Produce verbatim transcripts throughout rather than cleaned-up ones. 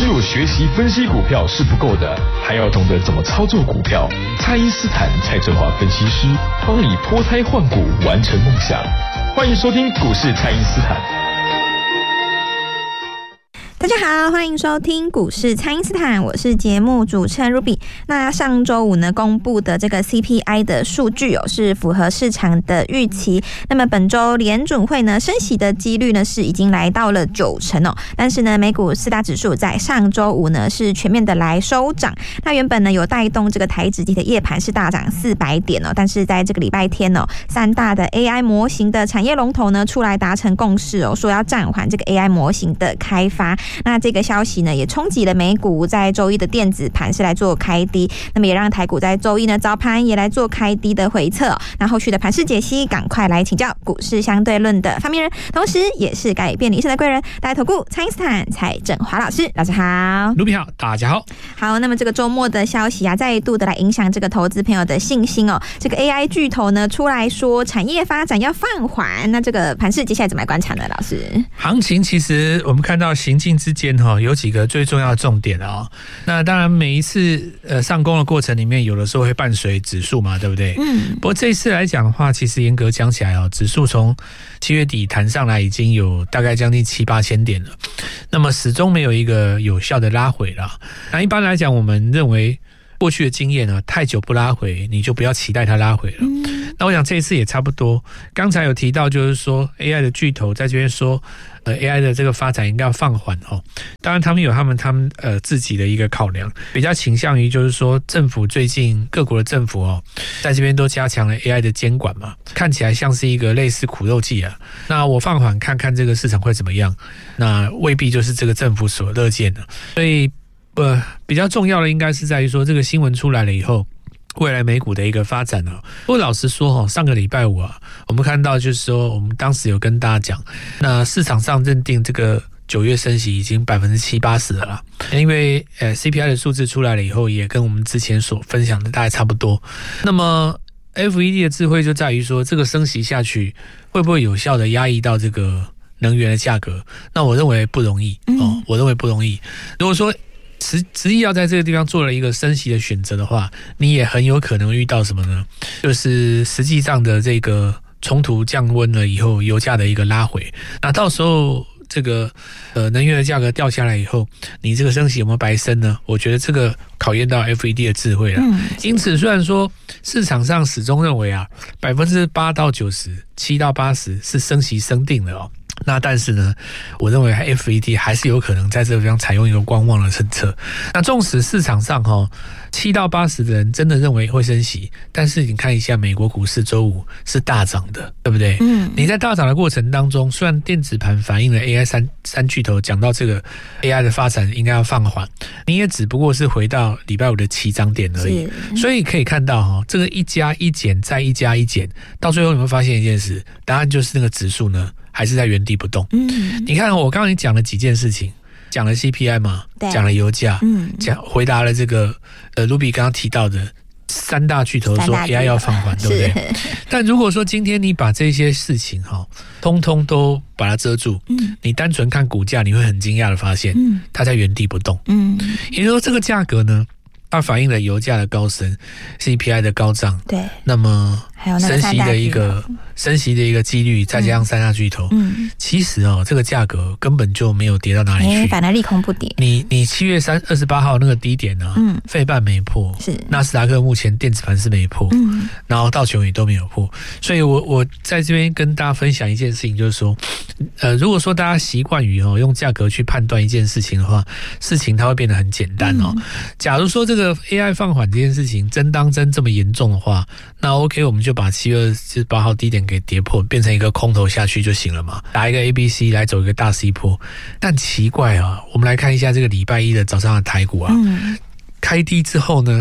只有学习分析股票是不够的，还要懂得怎么操作股票。蔡因斯坦蔡正华分析师帮你脱胎换骨，完成梦想。欢迎收听股市蔡因斯坦。 大家好，欢迎收听股市蔡因斯坦，我是节目主持人 Ruby。那上周五呢公布的这个 C P I 的数据哦，是符合市场的预期。那么本周联准会呢升息的几率呢是已经来到了九成哦。但是呢美股四大指数在上周五呢是全面的来收涨。那原本呢有带动这个台指期的夜盘是大涨四百点哦，但是在这个礼拜天哦，三大的 A I 模型的产业龙头呢出来达成共识哦，说要暂缓这个 A I 模型的开发。那这个消息呢也冲击了美股在周一的电子盘是来做开低，那么也让台股在周一呢早盘也来做开低的回测、哦、那后续的盘势解析赶快来请教股市相对论的发明人，同时也是改变你一生的贵人，大家投顾蔡因斯坦蔡正华老师。老师好。 卢比好，大家好。 好，那么这个周末的消息啊再度的来影响这个投资朋友的信心哦。这个 A I 巨头呢出来说产业发展要放缓，那这个盘势接下来怎么来观察呢？老师， 行情其实我们看到行进之间有几个最重要的重点啊。那当然每一次呃上攻的过程里面，有的时候会伴随指数嘛，对不对？嗯。不过这一次来讲的话，其实严格讲起来哦，指数从七月底弹上来已经有大概将近七八千点了，那么始终没有一个有效的拉回啦。那一般来讲，我们认为过去的经验呢，太久不拉回，你就不要期待它拉回了。嗯。那我想这一次也差不多。刚才有提到，就是说 A I 的巨头在这边说。呃 ，A I 的这个发展应该要放缓哦。当然，他们有他们他们呃自己的一个考量，比较倾向于就是说，政府最近各国的政府哦，在这边都加强了 A I 的监管嘛，看起来像是一个类似苦肉计啊。那我放缓看看这个市场会怎么样，那未必就是这个政府所乐见的。所以，呃，比较重要的应该是在于说，这个新闻出来了以后。未来美股的一个发展啊，不过老实说上个礼拜五啊，我们看到就是说，我们当时有跟大家讲，那市场上认定这个九月升息已经百分之七八十了啦，因为呃 C P I 的数字出来了以后，也跟我们之前所分享的大概差不多。那么 F E D 的智慧就在于说，这个升息下去会不会有效的压抑到这个能源的价格？那我认为不容易哦，我认为不容易。如果说执执意要在这个地方做了一个升息的选择的话，你也很有可能遇到什么呢？就是实际上的这个冲突降温了以后，油价的一个拉回。那到时候这个呃能源的价格掉下来以后，你这个升息有没有白升呢？我觉得这个考验到 F E D 的智慧了。嗯，因此虽然说市场上始终认为啊，百分之八到九十、七到八十是升息升定了哦。那但是呢，我认为 F E D 还是有可能在这个地方采用一个观望的政策。那纵使市场上哈七到八十的人真的认为会升息，但是你看一下美国股市周五是大涨的，对不对？嗯。你在大涨的过程当中，虽然电子盘反映了 A I 三三巨头讲到这个 A I 的发展应该要放缓，你也只不过是回到礼拜五的起涨点而已。所以可以看到哈，这个一加一减再一加一减，到最后你会发现一件事，答案就是那个指数呢。还是在原地不动。嗯，你看我刚刚你讲了几件事情，讲了 C P I 嘛，讲了油价，嗯，讲回答了这个呃 Ruby 刚刚提到的三大巨头说 A I 要放缓，对不对？但如果说今天你把这些事情哈，通通都把它遮住，嗯，你单纯看股价，你会很惊讶的发现，嗯，它在原地不动，嗯，也就是说这个价格呢，它反映了油价的高升 ，C P I 的高涨，对，那么还有升息的一个升息的一个几率，再加上三大巨头，嗯，其实哦，这个价格根本就没有跌到哪里去， 欸、反而利空不跌。 你你七月三二十八号那个低点呢、啊，嗯，费半没破，是纳斯达克目前电子盘是没破，嗯，然后道琼也都没有破，所以我我在这边跟大家分享一件事情，就是说，呃，如果说大家习惯于哦用价格去判断一件事情的话，事情它会变得很简单哦。嗯、假如说这个 A I 放缓这件事情真当真这么严重的话，那 OK 我们就把七月二十八号低点给跌破，变成一个空头下去就行了嘛，打一个 A B C 来走一个大 C 波。但奇怪啊，我们来看一下这个礼拜一的早上的台股啊，嗯、开低之后呢，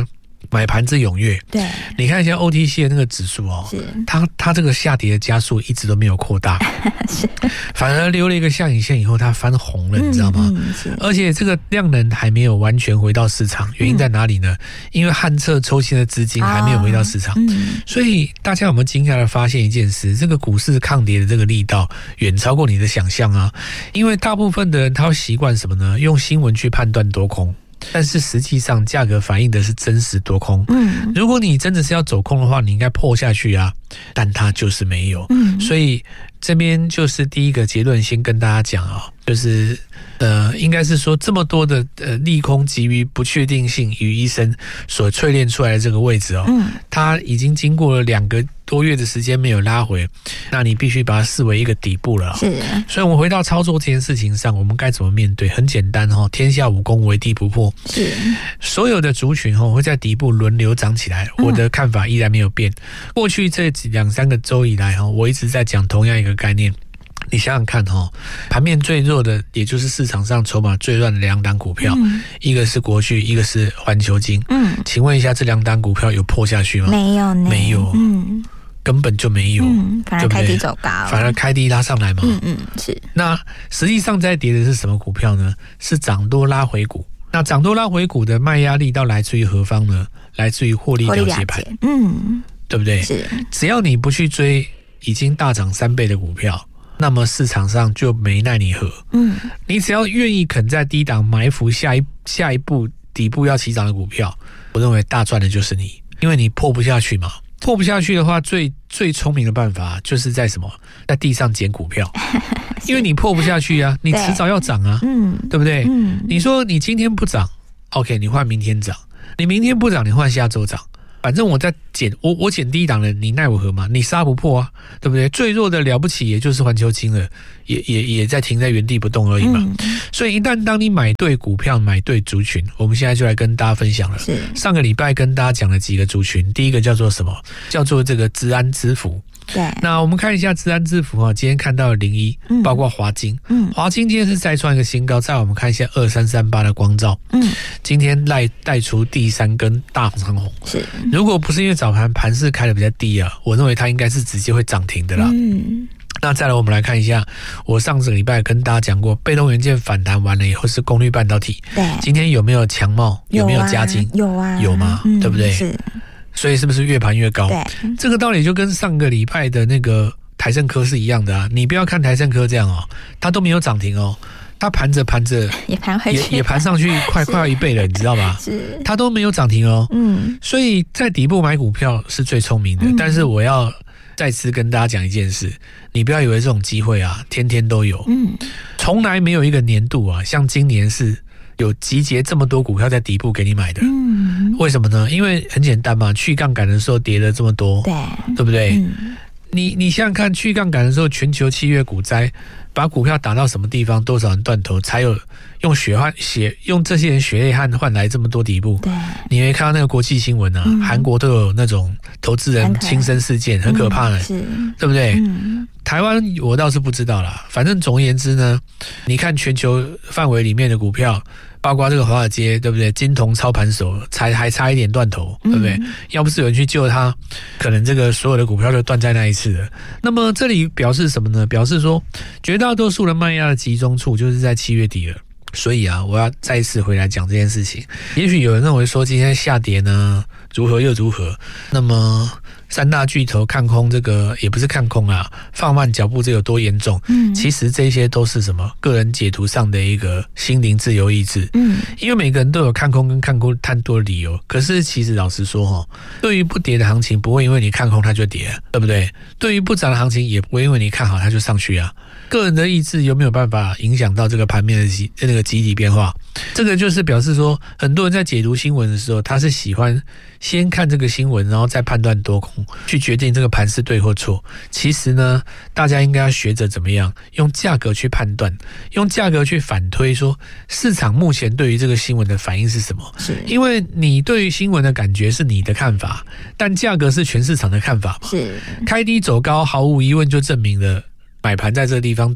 买盘之踊跃， 对， 你看一下 O T C 的那个指数哦， 是它它这个下跌的加速一直都没有扩大， 是， 反而留了一个下影线以后，它翻红了，你知道吗？ 嗯嗯、 而且这个量能还没有完全回到市场，原因在哪里呢？嗯、因为汉测抽现的资金还没有回到市场，哦嗯、所以大家有没有惊讶的发现一件事？这个股市抗跌的这个力道远超过你的想象啊！因为大部分的人他会习惯什么呢？用新闻去判断多空。但是实际上价格反映的是真实多空，嗯，如果你真的是要走空的话，你应该破下去啊，但它就是没有，嗯，所以这边就是第一个结论，先跟大家讲啊、哦，就是呃，应该是说这么多的呃利空基于不确定性于一身所淬炼出来的这个位置哦，嗯，它已经经过了两个多月的时间没有拉回，那你必须把它视为一个底部了、哦。是，所以我们回到操作这件事情上，我们该怎么面对？很简单哦，天下武功唯地不破。是，所有的族群哦会在底部轮流涨起来，我的看法依然没有变。过去这两三个周以来哈，我一直在讲同样一个概念。你想想看哈，盘面最弱的，也就是市场上筹码最乱的两档股票，嗯、一个是国巨，一个是环球金。嗯，请问一下，这两档股票有破下去吗？ 没有， 没有。嗯。根本就没有， 嗯、反而开低走高， 反而开低拉上来嘛。 嗯嗯，是。 那实际上在跌的是什么股票呢？是涨多拉回股。那涨多拉回股的卖压力到来自于何方呢？来自于获利了结盘。嗯，对不对？是。只要你不去追已经大涨三倍的股票，那么市场上就没奈你何。嗯，你只要愿意肯在低档埋伏下一下一步底部要起涨的股票，我认为大赚的就是你，因为你破不下去嘛。破不下去的话，最最聪明的办法就是在什么，在地上捡股票，因为你破不下去啊，你迟早要涨啊，嗯，对不对？嗯，你说你今天不涨 ，OK， 你换明天涨，你明天不涨，你换下周涨，反正我在捡，我我捡低档的，你奈我何嘛？你杀不破啊，对不对？最弱的了不起，也就是环球金了，也也也在停在原地不动而已嘛。嗯、所以一旦当你买对股票，买对族群，我们现在就来跟大家分享了。是上个礼拜跟大家讲了几个族群，第一个叫做什么？叫做这个资安之福。对，那我们看一下资安之福啊，今天看到了零一，包括华金，嗯，华金今天是再创一个新高。再我们看一下二三三八的光罩，嗯，今天带带出第三根大长红。是，如果不是因为早盘盘势开的比较低啊，我认为它应该是直接会涨停的啦。嗯。那再来，我们来看一下，我上次礼拜跟大家讲过，被动元件反弹完了以后是功率半导体。对，今天有没有强茂？有没有嘉金？ 有啊， 有吗？嗯、对不对？ 是。 所以是不是越盘越高？对，这个道理就跟上个礼拜的那个台盛科是一样的啊。你不要看台盛科这样哦，它都没有涨停哦，它盘着盘着也盘回去， 也也盘上去快快要一倍了，你知道吧？是，它都没有涨停哦。嗯，所以在底部买股票是最聪明的。嗯、但是我要再次跟大家讲一件事，你不要以为这种机会啊，天天都有。嗯，从来没有一个年度啊，像今年是有集结这么多股票在底部给你买的。嗯，为什么呢？因为很简单嘛，去杠杆的时候跌了这么多，对，对不对？嗯、你你想想看，去杠杆的时候，全球七月股灾，把股票打到什么地方，多少人断头，才有用血汗血用这些人血泪汗换来这么多底部。对，你没看到那个国际新闻啊？韩、嗯、国都有那种投资人轻生事件，很可怕的、欸，嗯、对不对？嗯、台湾我倒是不知道啦，反正总而言之呢，你看全球范围里面的股票。包括这个华尔街，对不对？金铜操盘手才还差一点断头，对不对？嗯、要不是有人去救他，可能这个所有的股票就断在那一次了。那么这里表示什么呢？表示说，绝大多数的卖压的集中处就是在七月底了。所以啊，我要再一次回来讲这件事情。也许有人认为说今天下跌呢，如何又如何？那么三大巨头看空这个也不是看空啊，放慢脚步这有多严重？嗯，其实这些都是什么个人解读上的一个心灵自由意志。嗯，因为每个人都有看空跟看空看多的理由。可是其实老实说哈，对于不跌的行情，不会因为你看空它就跌，对不对？对于不涨的行情，也不会因为你看好它就上去啊。个人的意志有没有办法影响到这个盘面的集那个集体变化？这个就是表示说，很多人在解读新闻的时候，他是喜欢先看这个新闻，然后再判断多空，去决定这个盘是对或错。其实呢，大家应该要学着怎么样用价格去判断，用价格去反推说市场目前对于这个新闻的反应是什么。是因为你对于新闻的感觉是你的看法，但价格是全市场的看法嘛。是开低走高，毫无疑问就证明了买盘在这个地方等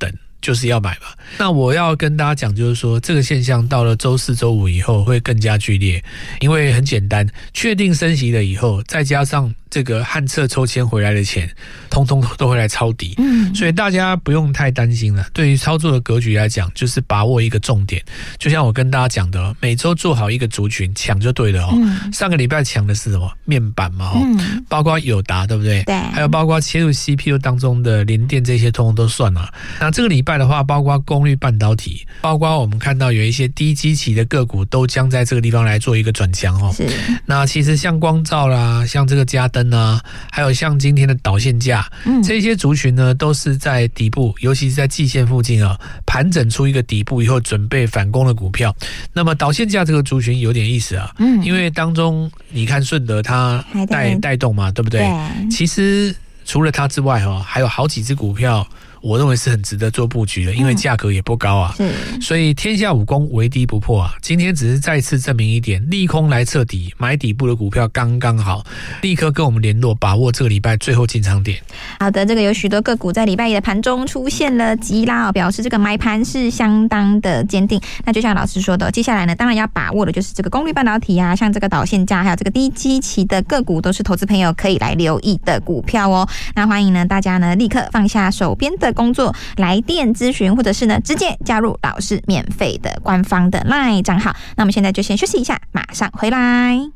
就是要买嘛。那我要跟大家讲，就是说这个现象到了周四周五以后会更加剧烈，因为很简单，确定升息了以后，再加上这个汉测抽签回来的钱通通都会来抄底，嗯，所以大家不用太担心了。对于操作的格局来讲，就是把握一个重点，就像我跟大家讲的，每周做好一个族群，抢就对了哦。嗯、上个礼拜抢的是什么？面板嘛，哦，嗯、包括友达，对不对？ 对， 还有包括切入 C P U 当中的联电这些，通通都算了。那这个礼拜的话，包括功率半导体，包括我们看到有一些低基期的个股，都将在这个地方来做一个转强哦。是。那其实像光罩啦，像这个嘉登啊，还有像今天的导线架，嗯、这些族群呢，都是在底部，尤其是在季线附近啊，盘整出一个底部以后，准备反攻的股票。那么导线架这个族群有点意思啊，嗯，因为当中你看顺德它带带动嘛，对不对？对，其实除了它之外哈，还有好几只股票，我认为是很值得做布局的，因为价格也不高啊，嗯、所以天下武功唯低不破啊。今天只是再次证明一点，利空来彻底，买底部的股票刚刚好，立刻跟我们联络，把握这个礼拜最后进场点。 好的，这个有许多个股在礼拜一的盘中出现了急拉，表示这个买盘是相当的坚定。那就像老师说的，接下来呢，当然要把握的就是这个功率半导体啊，像这个导线架，还有这个低基期的个股，都是投资朋友可以来留意的股票哦。那欢迎呢大家呢立刻放下手边的工作，来电咨询，或者是呢直接加入老师免费的官方的 LINE 账号。那我们现在就先休息一下，马上回来。